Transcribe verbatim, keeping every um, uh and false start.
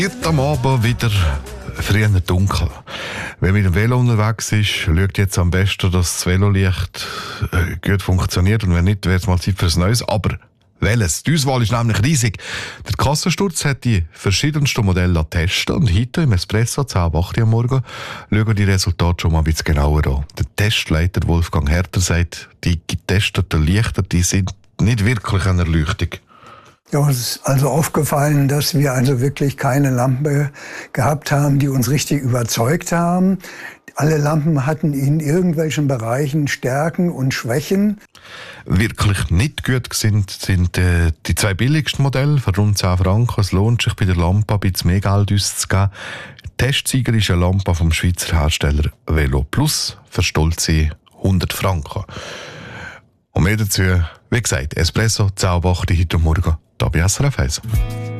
Wird am Abend wieder früher dunkel. Wer mit dem Velo unterwegs ist, schaut jetzt am besten, dass das Velolicht äh, gut funktioniert. Und wenn nicht, wäre es mal Zeit für ein neues. Aber welches? Die Auswahl ist nämlich riesig. Der Kassensturz hat die verschiedensten Modelle testen. Und heute im Espresso, zehn ab acht Uhr am Morgen, schauen wir die Resultate schon mal ein bisschen genauer an. Der Testleiter Wolfgang Herter sagt, die getesteten Lichter, die sind nicht wirklich eine Erleuchtung. Ja, uns ist also aufgefallen, dass wir also wirklich keine Lampe gehabt haben, die uns richtig überzeugt haben. Alle Lampen hatten in irgendwelchen Bereichen Stärken und Schwächen. Wirklich nicht gut sind, sind äh, die zwei billigsten Modelle für rund zehn Franken. Es lohnt sich bei der Lampe ein bisschen mehr Geld auszugeben. Testsieger ist eine Lampe vom Schweizer Hersteller Velo Plus für stolze hundert Franken. Und mehr dazu, wie gesagt, Espresso, zehn ab acht heute Morgen, da bei S R F eins.